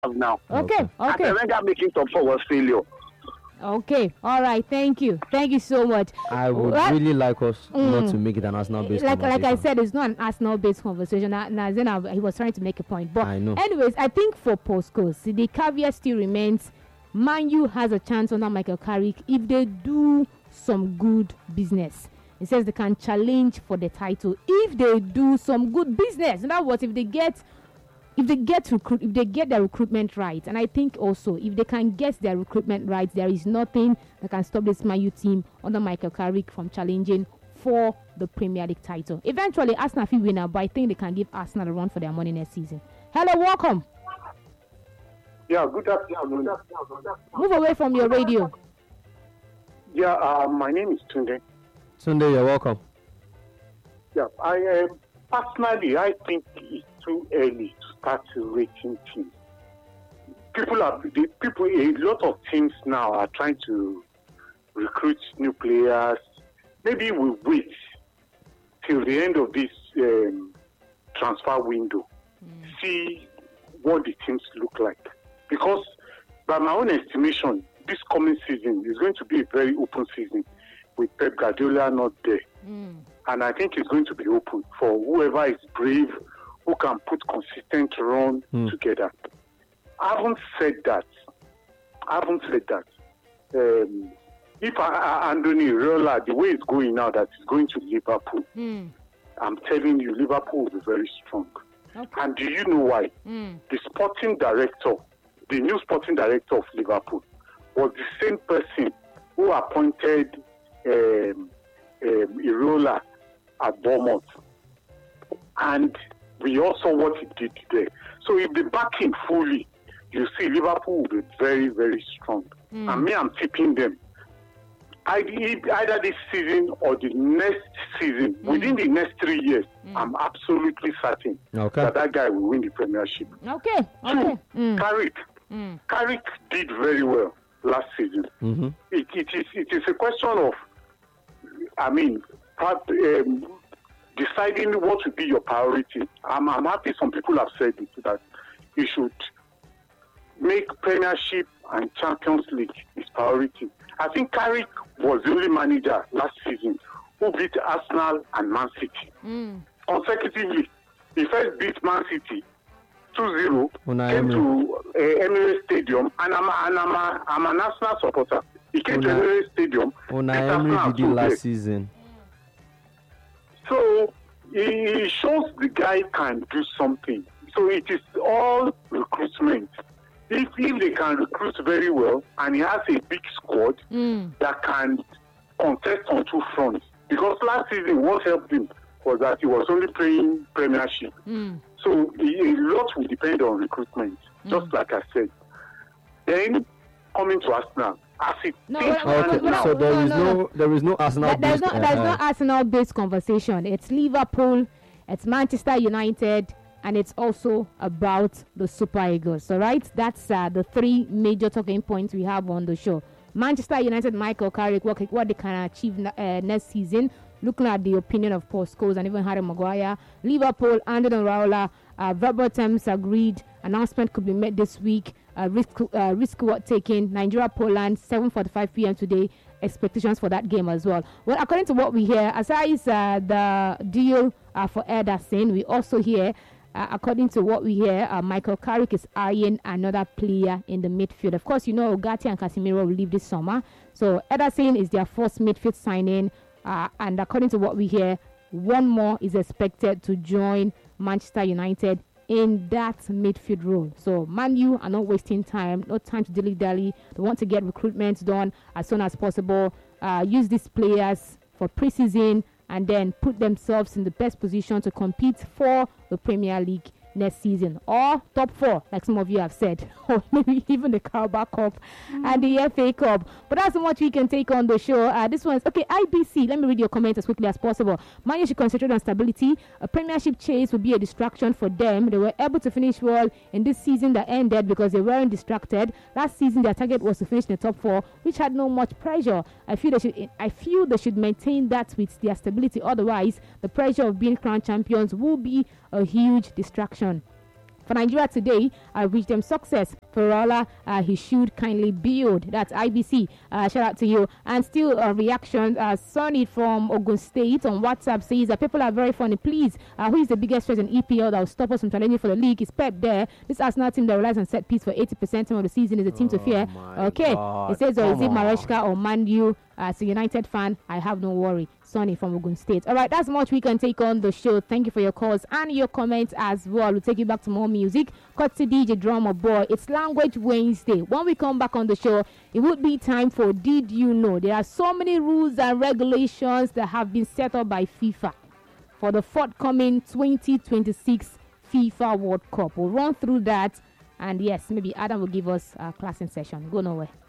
have now. Okay. And Wenger making top 4 was failure. Okay, all right. Thank you so much. I would really like us not to make it an Arsenal-based conversation. Like I said, it's not an Arsenal-based conversation. He was trying to make a point. But I know. Anyways, I think for Paul Scholes, the caveat still remains. Man U has a chance under Michael Carrick if they do some good business. It says they can challenge for the title if they do some good business. In other words, if they get their recruitment right, and I think also if they can get their recruitment right, there is nothing that can stop this Man U team under Michael Carrick from challenging for the Premier League title. Eventually, Arsenal will win, but I think they can give Arsenal a run for their money next season. Hello, welcome. Yeah, good afternoon. Move away from your radio. Yeah, my name is Tunde. Sunday, you're welcome. Yeah, personally, I think it's too early to start rating teams. A lot of teams now are trying to recruit new players. Maybe we'll wait till the end of this transfer window, see what the teams look like. Because by my own estimation, this coming season is going to be a very open season with Pep Guardiola not there. And I think it's going to be open for whoever is brave, who can put consistent run together. I haven't said that. If Anthony Raiola, the way it's going now, that is going to Liverpool, I'm telling you, Liverpool will be very strong. Okay. And do you know why? The new sporting director of Liverpool, was the same person who appointed Raiola at Bournemouth. And we all saw what he did there. So if they back him fully, you see Liverpool will be very, very strong. And me, I'm tipping them. Either this season or the next season, within the next 3 years, I'm absolutely certain that guy will win the Premiership. Okay. Carrick did very well last season. It is a question of, deciding what would be your priority. I'm happy some people have said it, that you should make Premiership and Champions League his priority. I think Carrick was the only manager last season who beat Arsenal and Man City consecutively. He first beat Man City 2-0, came to Emirates Stadium, and I'm an Arsenal supporter. He came to Emirates Stadium. Emery did last season. So it shows the guy can do something. So it is all recruitment. If they can recruit very well, and he has a big squad that can contest on two fronts. Because last season, what helped him was that he was only playing Premiership. So a lot will depend on recruitment, just like I said. Then coming to Arsenal. So there is no Arsenal. There's no Arsenal-based conversation. It's Liverpool, it's Manchester United, and it's also about the Super Eagles. All right, that's the three major talking points we have on the show. Manchester United, Michael Carrick, what they can achieve next season. Looking at the opinion of Paul Scholes and even Harry Maguire. Liverpool, Anthony Raiola, verbal terms agreed. Announcement could be made this week. Risk what taken. Nigeria, Poland, 7:45 p.m. today. Expectations for that game as well. Well, according to what we hear, aside the deal for Ederson, we also hear, according to what we hear, Michael Carrick is eyeing another player in the midfield. Of course, Ugarte and Casemiro will leave this summer. So Ederson is their first midfield signing. And according to what we hear, one more is expected to join Manchester United in that midfield role. So Man U are not wasting time, no time to dilly-dally. They want to get recruitment done as soon as possible, use these players for pre-season, and then put themselves in the best position to compete for the Premier League next season, or top 4, like some of you have said, or maybe even the Carabao Cup and the FA Cup. But that's how much we can take on the show. This one's okay. IBC, let me read your comments as quickly as possible. Man U should concentrate on stability. A Premiership chase would be a distraction for them. They were able to finish well in this season that ended because they weren't distracted. Last season their target was to finish in the top 4, which had no much pressure. I feel they should maintain that with their stability. Otherwise, the pressure of being crowned champions will be a huge distraction. For Nigeria today, wish them success. For Allah, he should kindly build. That's IBC. Shout out to you. And still a reaction. Sonny from Ogun State on WhatsApp says that people are very funny. Please, who is the biggest threat in EPL that will stop us from challenging for the league? Is Pep there? This Arsenal team that relies on set piece for 80% of the season is a team to fear. Okay. God. It says, or is it Maresca or Man U? As a United fan, I have no worry. Sonny from Ogun State. All right, that's much we can take on the show. Thank you for your calls and your comments as well. We'll take you back to more music. Courtesy DJ Drummer Boy. It's Language Wednesday. When we come back on the show, it would be time for Did You Know? There are so many rules and regulations that have been set up by FIFA for the forthcoming 2026 FIFA World Cup. We'll run through that. And yes, maybe Adam will give us a class in session. Go nowhere.